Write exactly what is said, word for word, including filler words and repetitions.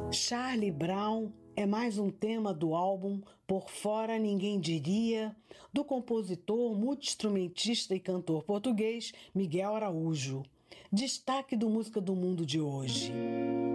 Charlie Brown é mais um tema do álbum Por Fora Ninguém Diria, do compositor, multi-instrumentista e cantor português Miguel Araújo. Destaque do Música do Mundo de hoje.